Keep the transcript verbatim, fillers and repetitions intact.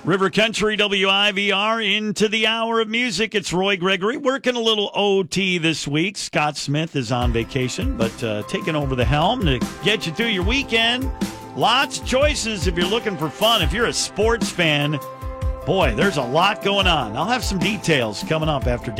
River Country W I V R into the hour of music. It's Roy Gregory working a little O T this week. Scott Smith is on vacation, but uh, taking over the helm to get you through your weekend. Lots of choices if you're looking for fun. If you're a sports fan, boy, there's a lot going on. I'll have some details coming up after